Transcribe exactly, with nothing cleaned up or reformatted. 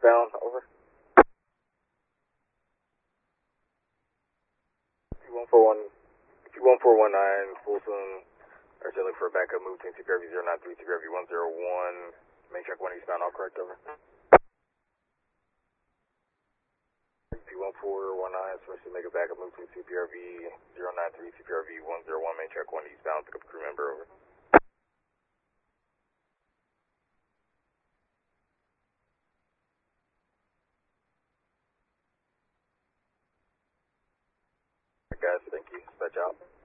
eastbound, over. one four one, one four one nine, Folsom, artillery for a backup, move between C P R V zero nine three, C P R V one zero one, main check one eastbound, all correct, over. one four one nine, supposed to make a backup move between C P R V zero nine three, C P R V one zero one, main check one eastbound, pick up crew member, over. Guys, thank you, dispatch out.